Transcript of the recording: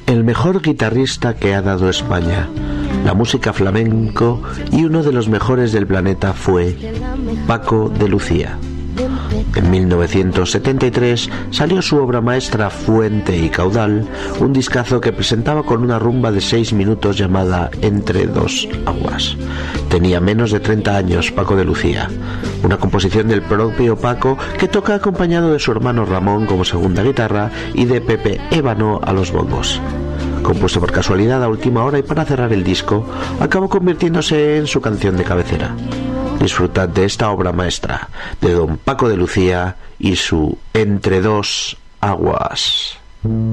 el mejor guitarrista que ha dado España. La música flamenco y uno de los mejores del planeta fue Paco de Lucía. En 1973 salió su obra maestra Fuente y Caudal, un discazo que presentaba con una rumba de 6 minutos llamada Entre dos aguas. Tenía menos de 30 años Paco de Lucía, una composición del propio Paco que toca acompañado de su hermano Ramón como segunda guitarra y de Pepe Ébano a los bongos. Compuesto por casualidad a última hora y para cerrar el disco, acabó convirtiéndose en su canción de cabecera. Disfrutad de esta obra maestra de don Paco de Lucía y su Entre dos aguas.